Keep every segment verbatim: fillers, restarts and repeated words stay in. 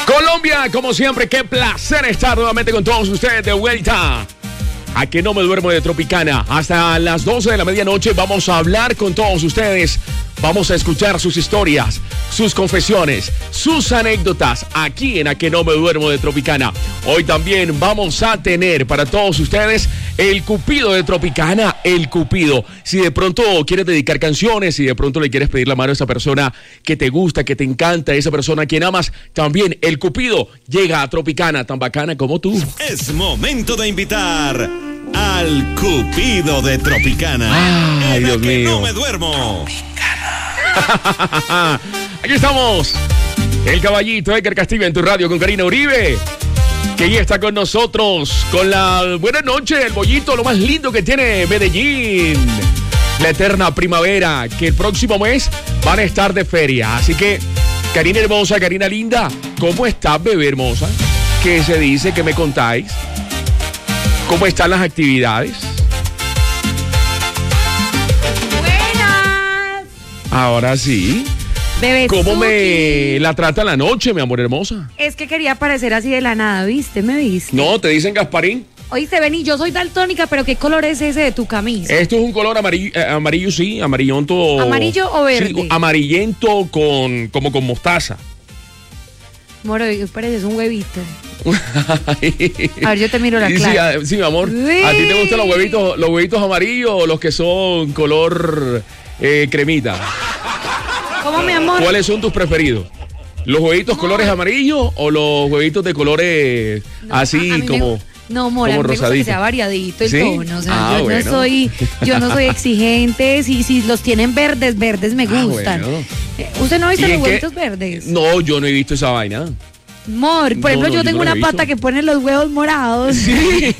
Colombia, como siempre, qué placer estar nuevamente con todos ustedes de vuelta. A que no me duermo de Tropicana. Hasta las doce de la medianoche vamos a hablar con todos ustedes. Vamos a escuchar sus historias, sus confesiones, sus anécdotas aquí en A que no me duermo de Tropicana. Hoy también vamos a tener para todos ustedes el Cupido de Tropicana, el Cupido. Si de pronto quieres dedicar canciones, si de pronto le quieres pedir la mano a esa persona que te gusta, que te encanta, esa persona a quien amas, también el Cupido llega a Tropicana, tan bacana como tú. Es momento de invitar al Cupido de Tropicana. Ay, Dios mío. No me duermo. Aquí estamos. El caballito Edgar Castillo en tu radio con Karina Uribe, que ya está con nosotros con la buena noche, el bollito, lo más lindo que tiene Medellín. La eterna primavera, que el próximo mes van a estar de feria. Así que, Karina hermosa, Karina linda, ¿cómo estás, bebé hermosa? ¿Qué se dice? ¿Qué me contáis? ¿Cómo están las actividades? Buenas. Ahora sí. Bebé, ¿Cómo me la trata la noche, mi amor hermosa? Es que quería aparecer así de la nada, ¿viste? ¿Me viste? No, te dicen Gasparín. Oíste, vení, yo soy daltónica, pero ¿qué color es ese de tu camisa? Esto es un color amarillo, eh, amarillo sí, amarillento. ¿Amarillo o verde? Sí, amarillento con, como con mostaza. Moro, pareces un huevito. A ver, yo te miro la sí, clara. Sí, sí, mi amor. Sí. ¿A ti te gustan los huevitos, los huevitos amarillos o los que son color eh, cremita? ¿Cómo, mi amor? ¿Cuáles son tus preferidos? ¿Los huevitos No. colores amarillos o los huevitos de colores No, así a- a mí como... me, no, amor, a mí me gusta que sea variadito el ¿Sí? tono. O sea, Ah, yo, bueno. no soy, yo no soy exigente. Si, si los tienen verdes, verdes me Ah, gustan. bueno. Eh, ¿Usted no ha visto ¿Y los en qué? huevitos verdes? No, yo no he visto esa vaina. Amor, por No, ejemplo, no, yo yo tengo no lo he una pata visto. que pone los huevos morados. Sí.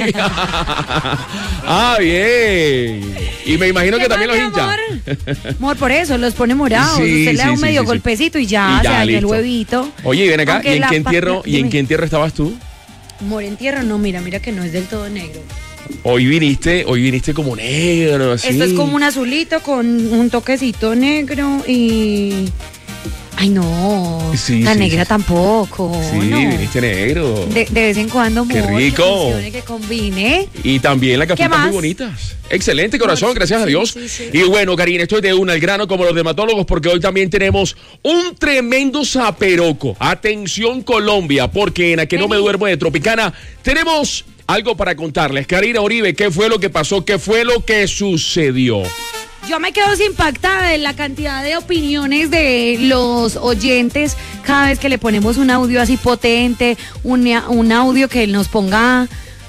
Ah, bien. Y me imagino que ¿Qué también más, los mi hincha. Amor? Amor, por eso, los pone morados. Sí, Usted le da sí, un sí, medio sí, sí. golpecito y ya, Y ya, se dañó el listo. huevito. Oye, y ven acá, Aunque ¿y en la qué pa- entierro, y en dime. qué entierro estabas tú? Amor, entierro, no, mira, mira que no es del todo negro. Hoy viniste, hoy viniste como negro, así. Esto es como un azulito con un toquecito negro y... Ay, no, Sí, la sí, negra sí. tampoco. Sí, no. viniste negro. De, de vez en cuando, Qué amor, rico. Que funcione, que combine. Y también las gafitas ¿Qué más? muy bonitas. Excelente, corazón, Amor, gracias a sí, Dios. sí, sí. Y bueno, Karina, estoy de una al grano como los dermatólogos porque hoy también tenemos un tremendo zaperoco. Atención, Colombia, porque en A que no me Vení. duermo de Tropicana tenemos algo para contarles. Karina Uribe, ¿qué fue lo que pasó? ¿Qué fue lo que sucedió? Yo me quedo impactada de la cantidad de opiniones de los oyentes cada vez que le ponemos un audio así potente, un, un audio que nos ponga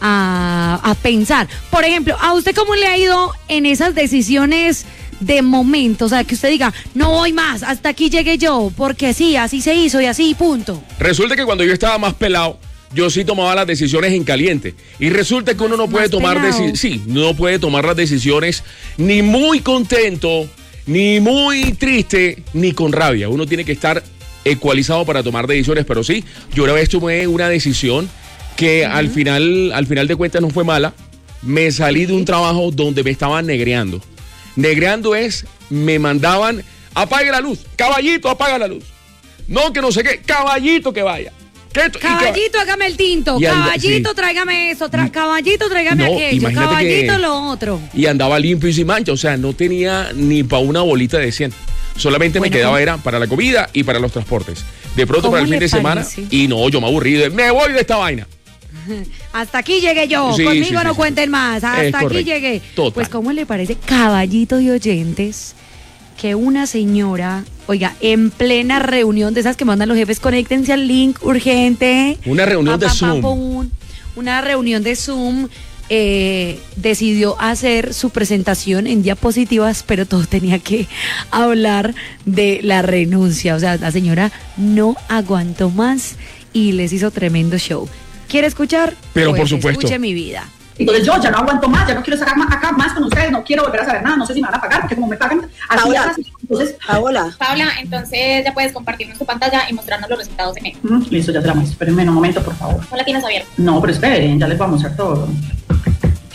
a, a pensar. Por ejemplo, ¿a usted cómo le ha ido en esas decisiones de momento? O sea, que usted diga, no voy más, hasta aquí llegué yo, porque sí, así se hizo y así, punto. Resulta que cuando yo estaba más pelado, yo sí tomaba las decisiones en caliente. Y resulta que uno no puede Más tomar pelado. decisiones, sí, no puede tomar las decisiones ni muy contento, ni muy triste, ni con rabia. Uno tiene que estar ecualizado para tomar decisiones, pero sí, yo una vez tomé una decisión que uh-huh. al final, al final de cuentas no fue mala. Me salí de un trabajo donde me estaban negreando. Negreando es, me mandaban, apague la luz, caballito, apaga la luz. No, que no sé qué, caballito que vaya. Caballito, hágame el tinto. anda, Caballito, sí. tráigame eso. Tra- caballito, tráigame No, aquello. imagínate Caballito, que- lo otro. Y andaba limpio y sin mancha, o sea, no tenía ni para una bolita de cien. Solamente Bueno, me quedaba ¿cómo? era para la comida y para los transportes. De pronto ¿Cómo para el fin le de semana. parece? Y no, yo me aburrí. de- Me voy de esta vaina. Hasta aquí llegué yo. Sí, Conmigo sí, sí, no sí. cuenten más. Es Hasta aquí correcto. llegué. Total. Pues, ¿cómo le parece, caballito de oyentes, que una señora, oiga, en plena reunión de esas que mandan los jefes, conéctense al link urgente? Una reunión de Pa, pa, pa, Zoom. pum. Una reunión de Zoom. Eh, decidió hacer su presentación en diapositivas, pero todo tenía que hablar de la renuncia. O sea, la señora no aguantó más y les hizo tremendo show. ¿Quiere escuchar? Pero por Pues supuesto. escuche mi vida. Entonces yo ya no aguanto más, ya no quiero estar más acá más con ustedes, no quiero volver a saber nada, no sé si me van a pagar, porque como me pagan así, Paola. así, entonces, Paola, Paula, entonces ya puedes compartirnos tu pantalla y mostrarnos los resultados de Mega. mm, listo, ya te la muestro, espérenme un momento, por favor. No la tienes abierta. No, pero esperen, ya les voy a mostrar todo.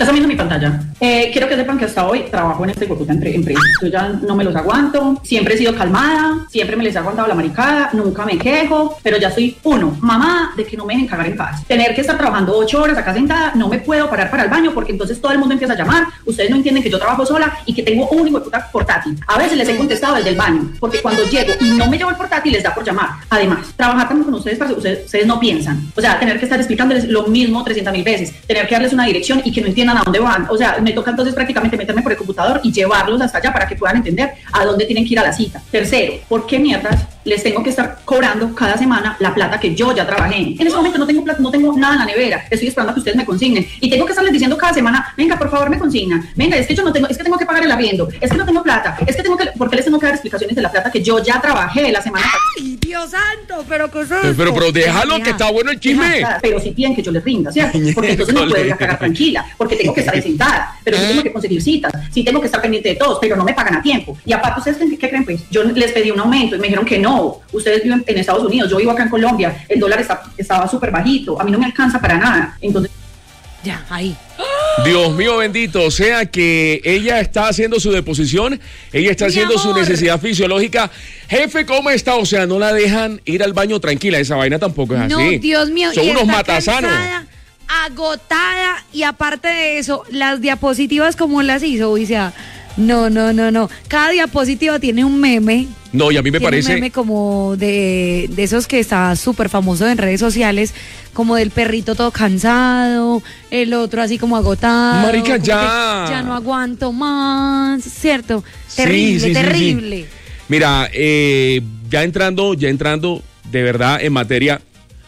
Estás viendo mi pantalla. Eh, quiero que sepan que hasta hoy trabajo en este hueputa entre empresa. Yo ya no me los aguanto. Siempre he sido calmada. Siempre me les he aguantado la maricada. Nunca me quejo. Pero ya soy, uno, mamá de que no me dejen cagar en paz. Tener que estar trabajando ocho horas acá sentada. No me puedo parar para el baño porque entonces todo el mundo empieza a llamar. Ustedes no entienden que yo trabajo sola y que tengo un hueputa portátil. A veces les he contestado desde el baño. Porque cuando llego y no me llevo el portátil les da por llamar. Además, trabajar también con ustedes, para ustedes, ustedes no piensan. O sea, tener que estar explicándoles lo mismo trescientas mil veces. Tener que darles una dirección y que no entiendan a dónde van. O sea, me toca entonces prácticamente meterme por el computador y llevarlos hasta allá para que puedan entender a dónde tienen que ir a la cita. Tercero, ¿por qué mierdas les tengo que estar cobrando cada semana la plata que yo ya trabajé? En ese momento no tengo plata, no tengo nada en la nevera. Estoy esperando a que ustedes me consignen y tengo que estarles diciendo cada semana, venga, por favor, me consignan. Venga, es que yo no tengo, es que tengo que pagar el arriendo, es que no tengo plata, es que tengo que, ¿por qué les tengo que dar explicaciones de la plata que yo ya trabajé la semana pasada? ¡Ay, Dios santo! Pero ¿qué es Pero, pero, pero déjalo, que está bueno el chisme. Pero si piden que yo les rinda, ¿cierto? Porque entonces no puedo ir a cagar tranquila, porque tengo que estar ahí sentada, pero sí tengo que conseguir citas, sí tengo que estar pendiente de todos, pero no me pagan a tiempo. Y aparte, ¿ustedes qué, qué creen? Pues yo les pedí un aumento y me dijeron que no. Ustedes viven en Estados Unidos, yo vivo acá en Colombia, el dólar está, estaba súper bajito, a mí no me alcanza para nada. Entonces, ya, ahí. Dios mío bendito, o sea que ella está haciendo su deposición, ella está Mi haciendo amor. su necesidad fisiológica. Jefe, ¿cómo está? O sea, no la dejan ir al baño tranquila, esa vaina tampoco es No, así. Dios mío. Son y unos está matasanos. cansada, agotada, y aparte de eso, las diapositivas, como las hizo, o sea, no, no, no, no. Cada diapositiva tiene un meme. No, y a mí me Tiene parece... un meme como de, de esos que está súper famoso en redes sociales, como del perrito todo cansado, el otro así como agotado. Marica, como ya. que ya no aguanto más, ¿cierto? Sí, Terrible, sí, sí, terrible. sí. Mira, eh, ya entrando, ya entrando de verdad en materia,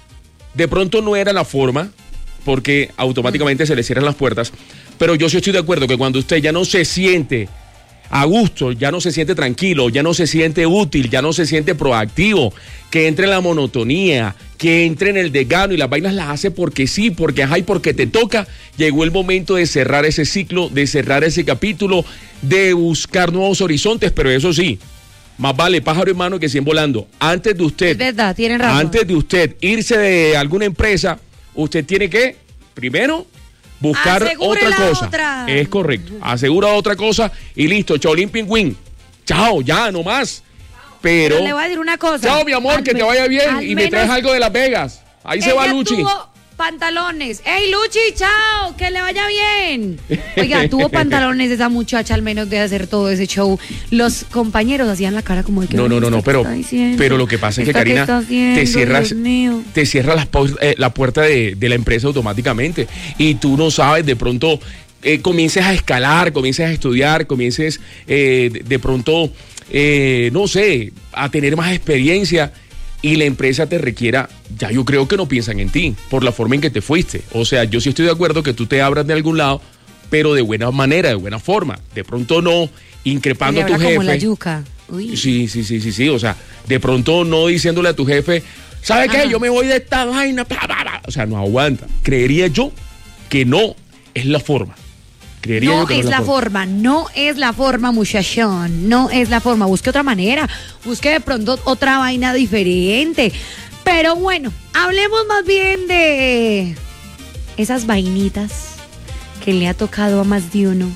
de pronto no era la forma, porque automáticamente se le cierran las puertas, pero yo sí estoy de acuerdo que cuando usted ya no se siente a gusto, ya no se siente tranquilo, ya no se siente útil, ya no se siente proactivo, que entre en la monotonía, que entre en el desgano y las vainas las hace porque sí, porque ajá y porque te toca, llegó el momento de cerrar ese ciclo, de cerrar ese capítulo, de buscar nuevos horizontes, pero eso sí, más vale pájaro en mano que cien volando. Antes de usted, Es verdad, tienen razón. antes de usted irse de alguna empresa, usted tiene que, primero, buscar Asegure otra la cosa. otra. Es correcto. Asegura otra cosa y listo. Chaolín Pingüín. Chao, ya, no más. Pero. Pero le voy a decir una cosa. Chao, mi amor, Al que te me- vaya bien. al Y me traes menos algo de Las Vegas. Ahí se va ella Luchi. tuvo pantalones. ¡Ey, Luchi, chao! ¡Que le vaya bien! Oiga, tuvo pantalones esa muchacha, al menos de hacer todo ese show. Los compañeros hacían la cara como de que... No, no, no, "¿Esta no, qué pero, está diciendo? pero lo que pasa es que, ¿Esta qué Karina, está haciendo? te cierras, Dios mío". te cierras las pau- eh, la puerta de, de la empresa automáticamente y tú no sabes, de pronto eh, comiences a escalar, comiences a estudiar, comiences eh, de, de pronto, eh, no sé, a tener más experiencia y la empresa te requiera, ya yo creo que no piensan en ti por la forma en que te fuiste. O sea, yo sí estoy de acuerdo que tú te abras de algún lado, pero de buena manera, de buena forma. De pronto no increpando Le a tu habla jefe. como la yuca. Uy. Sí, sí, sí, sí, sí. O sea, de pronto no diciéndole a tu jefe, ¿sabe qué? Ajá. Yo me voy de esta vaina. Bla, bla, bla. O sea, no aguanta. Creería yo que no es la forma. Creería No yo que es la forma, no es la forma, muchachón, no es la forma. Busque otra manera, busque de pronto otra vaina diferente. Pero bueno, hablemos más bien de esas vainitas que le ha tocado a más de uno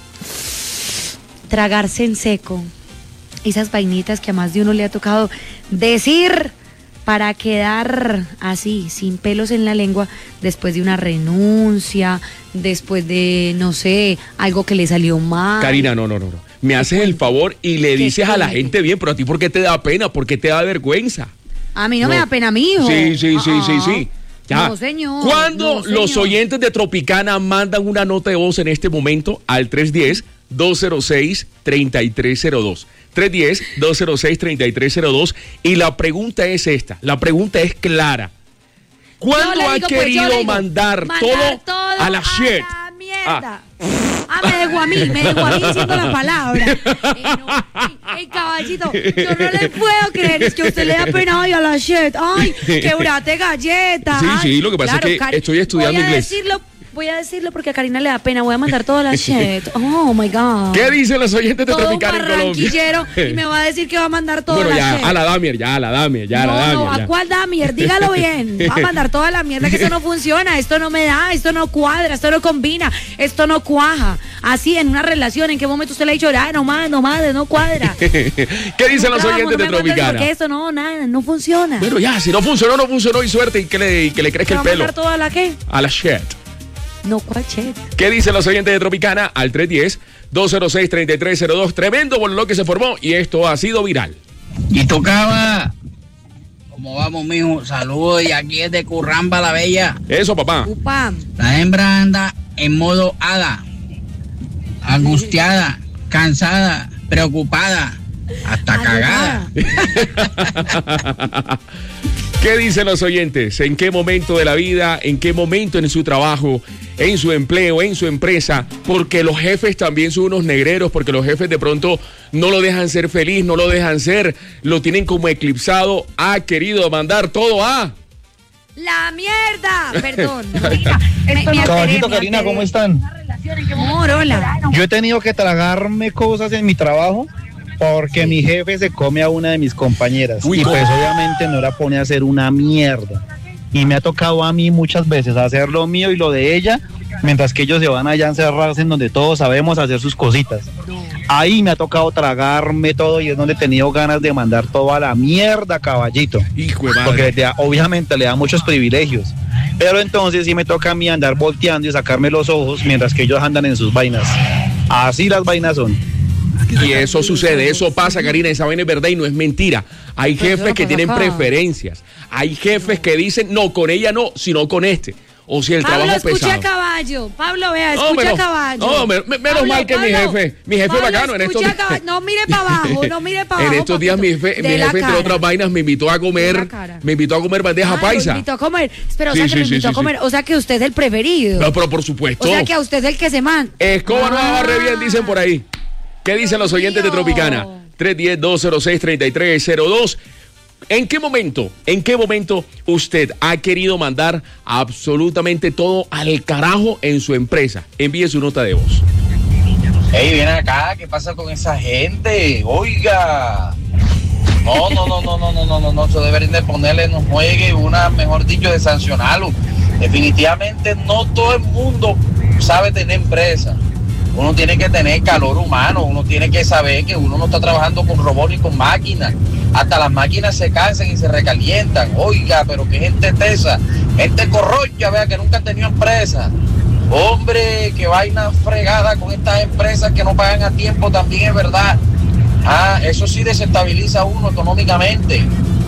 tragarse en seco. Esas vainitas que a más de uno le ha tocado decir para quedar así, sin pelos en la lengua, después de una renuncia, después de, no sé, algo que le salió mal. Karina, no, no, no, no. Me haces el favor y le ¿Qué dices a la cuente? gente bien, pero a ti ¿por qué te da pena? ¿Por qué te da vergüenza? A mí no, No. me da pena, mijo. Sí, sí, sí, Ah, sí, sí. Ya. No, señor. Cuando no, los señor. oyentes de Tropicana mandan una nota de voz en este momento al tres uno cero, dos cero seis, tres tres cero dos. tres uno cero, dos cero seis, tres tres cero dos. Y la pregunta es esta. La pregunta es clara. Yo ¿Cuándo le ha digo, pues, yo querido le digo, mandar, todo, a la shit? la mierda. Ah, me dejó a mí, me dejó a mí diciendo la palabra. Eh, no, ey, ey, caballito, yo no le puedo creer, es que a usted le da pena, ay, a la shit, ay, quebrate galleta. Sí, ay, sí, lo que pasa es que Cari, estoy estudiando voy a inglés. decirlo, voy a decirlo porque a Karina le da pena. Voy a mandar todas las shit. Oh my God. ¿Qué dicen los oyentes de Todo un Tropicana en Colombia? barranquillero y me va a decir que va a mandar todas Bueno, las ya, shit. a la Damier, ya, a la Damier, ya, a no, la Damier. no, ¿a ya. cuál Damier? Dígalo bien. Va a mandar toda la mierda, que eso no funciona, esto no me da, esto no cuadra, esto no combina, esto no cuaja. Así en una relación, ¿en qué momento usted le ha dicho, ah, no más, no más, no cuadra? ¿Qué dicen los Trabajo, oyentes no de me aguanto Tropicana? porque eso no, nada, no funciona. Bueno, ya, si no funcionó, no funcionó y suerte y que le, y que le crezca ¿Va el a pelo. mandar toda la qué? A la shit. No, ¿cuál shit? ¿Qué dicen los oyentes de Tropicana? Al tres uno cero, dos cero seis, tres tres cero dos. Tremendo bololó que se formó y esto ha sido viral. Y tocaba. ¿Cómo vamos, mijo? Saludos, y aquí es de Curramba la Bella. Eso, papá. Upa. La hembra anda en modo hada, angustiada, cansada, preocupada, hasta cagada. ¿Qué dicen los oyentes? ¿En qué momento de la vida, en qué momento en su trabajo, en su empleo, en su empresa? Porque los jefes también son unos negreros, porque los jefes de pronto no lo dejan ser feliz, no lo dejan ser, lo tienen como eclipsado. Ha querido mandar todo a... La mierda. Perdón. Me- me alteré, Caballito, me Karina, alteré. ¿cómo están? Amor, hola. Yo he tenido que tragarme cosas en mi trabajo porque mi jefe se come a una de mis compañeras. Uy, y ¿cómo? pues obviamente no la pone a hacer una mierda. Y me ha tocado a mí muchas veces hacer lo mío y lo de ella, mientras que ellos se van allá a encerrarse en donde todos sabemos hacer sus cositas. Ahí me ha tocado tragarme todo y es donde he tenido ganas de mandar todo a la mierda, caballito. Hijo de madre. Porque le da- obviamente le da muchos privilegios. Pero entonces sí me toca a mí andar volteando y sacarme los ojos mientras que ellos andan en sus vainas. Así las vainas son. Y eso sucede, eso pasa, Karina, esa vaina es verdad y no es mentira. Hay Pues jefes eso que no tienen pasa acá. preferencias. Hay jefes que dicen, no, con ella no, sino con este. O si el Pablo, trabajo escucha pesado. a caballo. Pablo, vea, No, escucha a menos- caballo. no, me- me- menos mal que mi jefe- mi jefe Pablo, bacano en estos escucha a días. caballo. No mire para abajo, no mire para abajo. En estos días mi jefe, papito. mi De la jefe, entre cara. otras vainas, me invitó a De comer, la cara. me invitó a comer bandeja Ah, lo paisa. invitó a comer. Pero, Sí, o sea, sí, que lo sí, invitó sí, a comer. sí. O sea, que usted es el preferido. No, pero por supuesto. O sea, que a usted es el que se man. Escoba no Ah. barre bien, dicen por ahí. ¿Qué dicen los oyentes de mío. Tropicana? tres uno cero, dos cero seis, tres tres cero dos. ¿En qué momento, en qué momento usted ha querido mandar absolutamente todo al carajo en su empresa? Envíe su nota de voz. Ey, ven acá, ¿qué pasa con esa gente? Oiga. No, no, no, no, no, no, no, no, no, eso deberían de ponerle en un juegue una, mejor dicho, de sancionarlo. Definitivamente no todo el mundo sabe tener empresa. Uno tiene que tener calor humano, uno tiene que saber que uno no está trabajando con robots ni con máquinas. Hasta las máquinas se cansan y se recalientan. Oiga, pero qué gente tesa, gente corrocha, vea, que nunca han tenido empresa. Hombre, qué vaina fregada con estas empresas que no pagan a tiempo, también es verdad. Ah, eso sí desestabiliza a uno económicamente.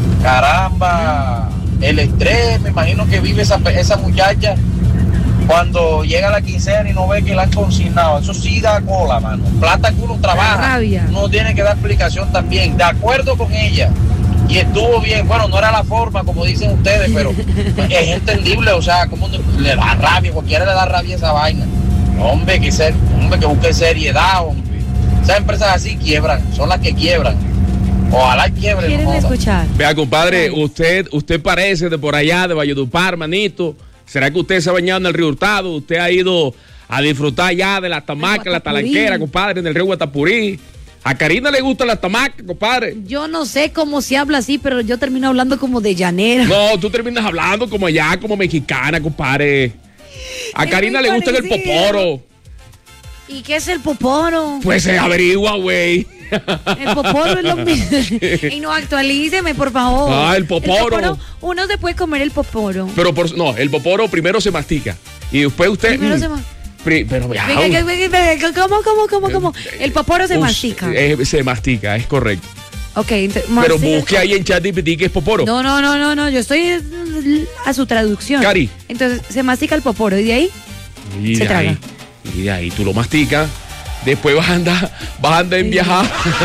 Caramba, el estrés, me imagino que vive esa, esa muchacha cuando llega la quincena y no ve que la han consignado. Eso sí da cola, mano. Plata que uno trabaja, rabia. uno tiene que dar explicación también. De acuerdo con ella. Y estuvo bien. Bueno, no era la forma, como dicen ustedes, pero es entendible. O sea, como le da rabia, cualquiera le da rabia a esa vaina. Hombre, que ser, hombre, que busque seriedad, hombre. Esas empresas así quiebran, son las que quiebran. Ojalá quiebren. ¿Quieren no joda. escuchar? Vea, compadre, usted, usted parece de por allá, de Valledupar, manito. ¿Será que usted se ha bañado en el río Hurtado? ¿Usted ha ido a disfrutar ya de las tamacas, la Guatapurí. talanquera, compadre, en el río Guatapurí? A Karina le gustan las tamacas, compadre. Yo no sé cómo se habla así, pero yo termino hablando como de llanera. No, tú terminas hablando como allá, como mexicana, compadre. A Es Karina muy le gusta el parecido. poporo. ¿Y qué es el poporo? Pues se averigua, güey. El poporo es lo mismo. Y no, actualíceme, por favor. Ah, el poporo. Uno se puede comer el poporo. Pero por, no, el poporo primero se mastica. Y después usted. Primero mm, se ma- pri- pero ya. Venga, venga, venga, venga, ¿Cómo, cómo, cómo, cómo? El poporo se us- mastica. eh, se mastica, es correcto. Ok, entonces. Pero mastica- busque ahí en ChatGPT que es poporo. No, no, no, no, no. Yo estoy eh, a su traducción. Cari. Entonces se mastica el poporo y de ahí. y se de ahí, traga. y de ahí tú lo masticas. Después vas a andar, vas a andar en Sí. viajar.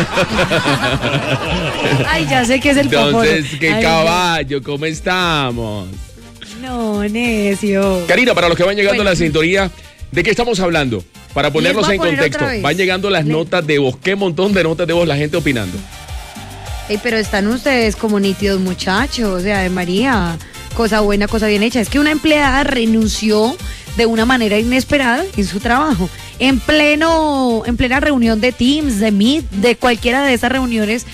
Ay, ya sé que es el poporo. Entonces, qué Ay, caballo, ¿cómo estamos? No, necio. Karina, para los que van llegando Bueno. a la sintonía, ¿de qué estamos hablando? Para ponerlos voy a en poner contexto, otra vez. van llegando las Le- notas de voz. Qué montón de notas de voz, la gente opinando. Ey, pero están ustedes como nítidos muchachos, o sea, de María, cosa buena, cosa bien hecha. Es que una empleada renunció de una manera inesperada en su trabajo. En pleno, en plena reunión de Teams, de Meet, de cualquiera de esas reuniones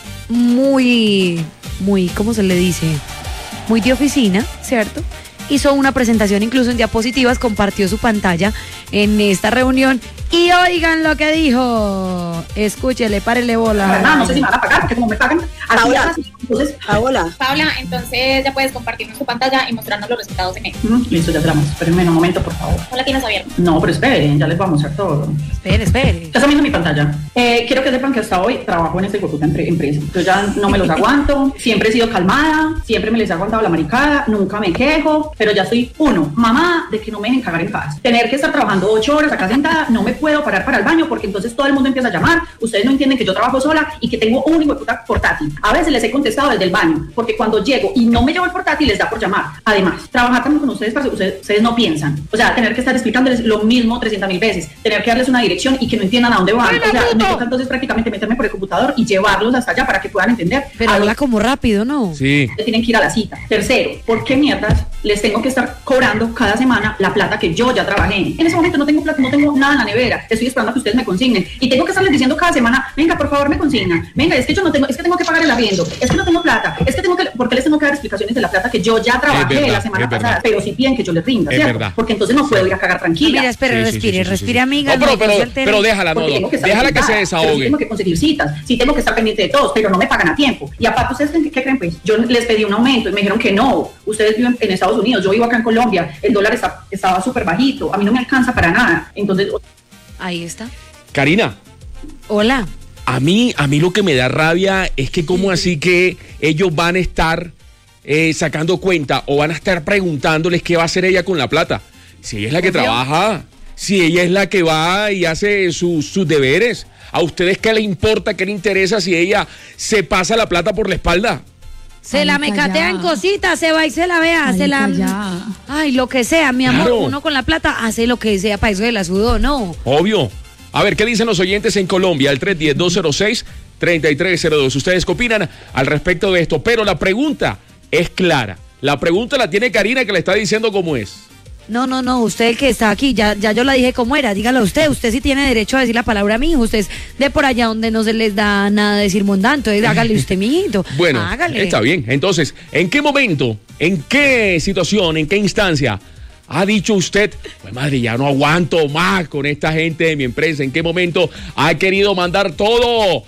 muy, muy, ¿cómo se le dice? Muy de oficina, ¿cierto? Hizo una presentación incluso en diapositivas, compartió su pantalla en esta reunión y oigan lo que dijo. Escúchele, párele bola. No, no sé si me van a pagar, porque como me pagan, Paola, así, entonces, Paola. Paola, entonces ya puedes compartirnos tu pantalla y mostrarnos los resultados en él. Mm, listo, ya tenemos. Espérenme un momento, por favor. ¿No la tienes abierta? No, pero esperen, ya les voy a mostrar todo. Espere, espere. Ya están viendo mi pantalla. Eh, quiero que sepan que hasta hoy trabajo en esta hijueputa empre- empresa. Yo ya no me los aguanto, siempre he sido calmada, siempre me les he aguantado la maricada, nunca me quejo, pero ya soy uno, mamá, de que no me dejen cagar en paz. Tener que estar trabajando ocho horas acá sentada, no me puedo parar para el baño porque entonces todo el mundo empieza a llamar, ustedes no entienden que yo trabajo sola y que tengo un hijueputa portátil. A veces les he contestado desde el baño, porque cuando llego y no me llevo el portátil les da por llamar. Además, trabajar también con ustedes, parce, ustedes, ustedes no piensan. O sea, tener que estar explicándoles lo mismo trescientas mil veces, tener que darles una dirección y que no entiendan a dónde van. O sea, me toca entonces prácticamente meterme por el computador y llevarlos hasta allá para que puedan entender. Pero habla como rápido, ¿no? Sí. Tienen que ir a la cita. Tercero, ¿por qué mierdas les tengo que estar cobrando cada semana la plata que yo ya trabajé? En ese momento no tengo plata, no tengo nada en la nevera, estoy esperando a que ustedes me consignen y tengo que estarles diciendo cada semana, venga, por favor, me consignan, venga, es que yo no tengo, es que tengo que pagar el arriendo, es que no tengo plata, es que tengo que, ¿por qué les tengo que dar explicaciones de la plata que yo ya trabajé verdad, la semana es verdad. pasada? Pero si piden que yo les rinda, Es ¿cierto? verdad. Porque entonces no puedo ir a cagar tranquila. Mira, espere, Sí, sí, respire, sí, sí, sí, respire, sí. amiga. No, pero, no, pero, no se altere. pero déjala, no, Porque no. tengo que estar Déjala que se sentada, pero sí desahogue. tengo que conseguir citas, sí tengo que estar pendiente de todos, pero no me pagan a tiempo. Y aparte, ¿ustedes qué, qué creen? Pues yo les pedí un aumento y me dijeron que no. Ustedes viven en Estados Unidos, yo vivo acá en Colombia, el dólar está, estaba súper bajito, a mí no me alcanza para nada. Entonces, Ahí está. Karina, Hola. a mí, a mí lo que me da rabia es que cómo así que ellos van a estar eh, sacando cuenta o van a estar preguntándoles qué va a hacer ella con la plata. Si ella es la que Obvio. trabaja, si ella es la que va y hace sus, sus deberes, ¿a ustedes qué le importa, qué le interesa si ella se pasa la plata por la espalda? Se Ay, la calla. mecatea en cositas, se va y se la vea, Ay, se la... calla. Ay, lo que sea, mi amor, Claro. uno con la plata hace lo que sea, para eso de la sudó, ¿no? Obvio. A ver, ¿qué dicen los oyentes en Colombia? El tres uno cero, dos cero seis, tres tres cero dos. ¿Ustedes qué opinan al respecto de esto? Pero la pregunta es clara. La pregunta la tiene Karina, que le está diciendo cómo es. No, no, no, usted el que está aquí, ya, ya yo la dije cómo era, dígalo usted, usted sí tiene derecho a decir la palabra mi hijo, usted es de por allá donde no se les da nada decir mondante, entonces hágale usted mi hijito. Bueno, hágale. está bien. Entonces, ¿en qué momento, en qué situación, en qué instancia ha dicho usted, pues madre, ya no aguanto más con esta gente de mi empresa? ¿En qué momento ha querido mandar todo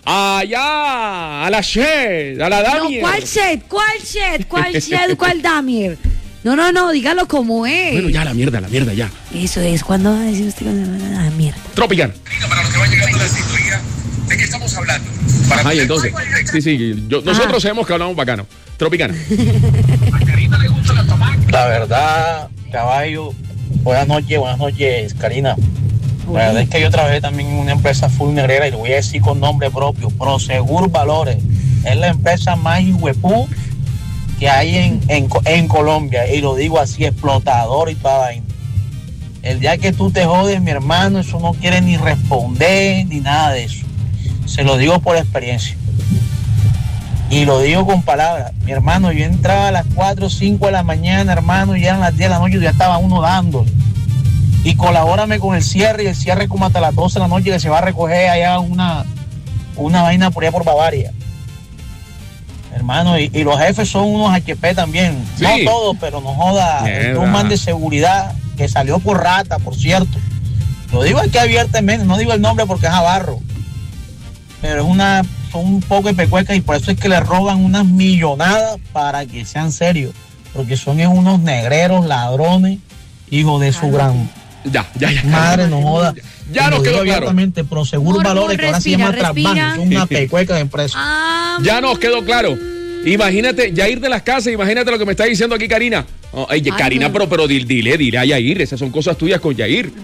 allá, a la Shed, a la No, Damier? ¿cuál Shed? ¿Cuál Shed? ¿Cuál Shed? ¿Cuál Damier? No, no, no, dígalo como es. Bueno, ya la mierda, la mierda, ya. Eso es, ¿cuándo va a decir usted cuando la mierda? Tropical. Para los que van llegando a la sintonía, ¿de qué estamos hablando? Para Ajá, y poner entonces, todo el contexto. sí, sí, yo- nosotros sabemos que hablamos bacano. Tropicana. A Karina le gusta la tomaca. La verdad, caballo, buenas noches, buenas noches, Karina. La verdad es que yo trabajé también en una empresa full negrera y lo voy a decir con nombre propio, Prosegur Valores. Es la empresa más hijuepú que hay en, en, en Colombia, y lo digo así, explotador y toda vaina. El día que tú te jodes, mi hermano, eso no quiere ni responder ni nada de eso. Se lo digo por experiencia. Y lo digo con palabras. Mi hermano, yo entraba a las cuatro o cinco de la mañana, hermano, y eran las diez de la noche y ya estaba uno dándole. Y colabórame con el cierre, y el cierre como hasta las doce de la noche, que se va a recoger allá una, una vaina por allá por Bavaria. Hermano, y, y los jefes son unos H P también. Sí. No todos, pero no joda. Mierda. Un man de seguridad que salió por rata, por cierto. Lo digo aquí abiertamente, no digo el nombre porque es Navarro. Pero es una, son un poco de pecuecas, y por eso es que le roban unas millonadas para que sean serios. Porque son unos negreros, ladrones, hijos de su gran Ya, ya, ya. madre, no joda. Ya Y nos lo quedó digo claro. abiertamente, Prosegur Morbo, Valores, que ahora se respira, llama Trasbank, respira. son una pecueca de empresa. Ah, Ya nos quedó claro. Imagínate, Yair de las casas, imagínate lo que me está diciendo aquí Karina. Oh, ay, Ay, Karina, no. pero, pero dile, dile, dile a Yair, esas son cosas tuyas con Yair.